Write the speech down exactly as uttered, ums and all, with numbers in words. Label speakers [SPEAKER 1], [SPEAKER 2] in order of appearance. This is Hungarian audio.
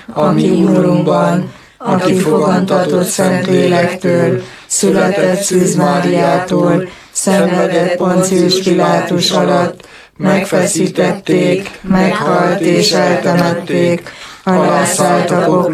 [SPEAKER 1] ami Urunkban, aki fogantatott Szentlélektől, született Szűz Máriától, szenvedett Poncius Pilátus alatt, megfeszítették, meghalt és eltemették, alászállt a